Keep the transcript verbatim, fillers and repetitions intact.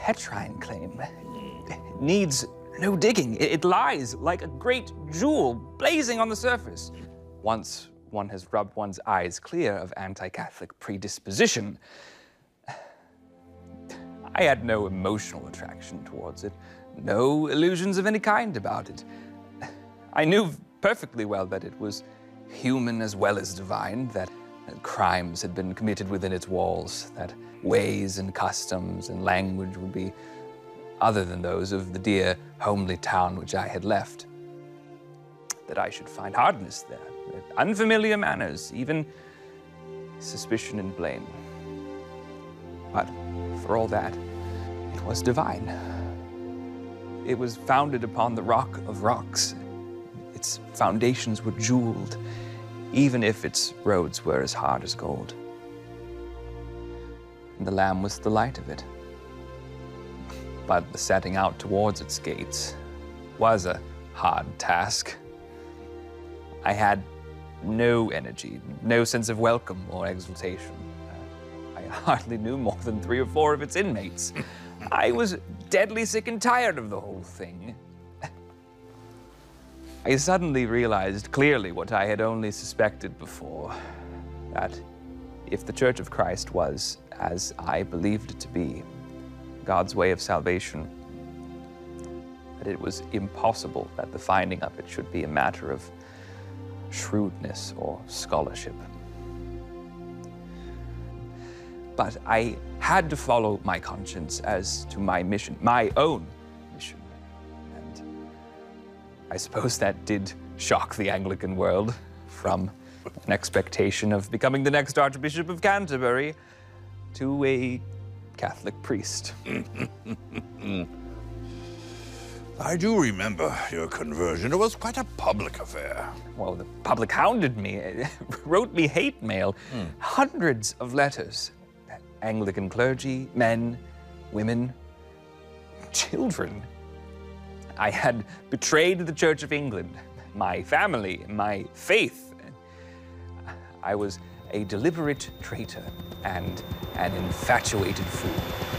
Petrine claim needs no digging. It lies like a great jewel blazing on the surface. Once one has rubbed one's eyes clear of anti-Catholic predisposition, I had no emotional attraction towards it, no illusions of any kind about it. I knew perfectly well that it was human as well as divine, that crimes had been committed within its walls, that ways and customs and language would be other than those of the dear, homely town which I had left. That I should find hardness there, unfamiliar manners, even suspicion and blame. But for all that, it was divine. It was founded upon the rock of rocks. Its foundations were jeweled, even if its roads were as hard as gold. And the Lamb was the light of it. But the setting out towards its gates was a hard task. I had no energy, no sense of welcome or exultation. I hardly knew more than three or four of its inmates. I was deadly sick and tired of the whole thing. I suddenly realized clearly what I had only suspected before, that if the Church of Christ was, as I believed it to be, God's way of salvation, that it was impossible that the finding of it should be a matter of shrewdness or scholarship. But I had to follow my conscience as to my mission, my own mission. And I suppose that did shock the Anglican world, from an expectation of becoming the next Archbishop of Canterbury to a Catholic priest. I do remember your conversion. It was quite a public affair. Well, the public hounded me, wrote me hate mail, mm. hundreds of letters. Anglican clergy, men, women, children. I had betrayed the Church of England, my family, my faith. I was a deliberate traitor and an infatuated fool.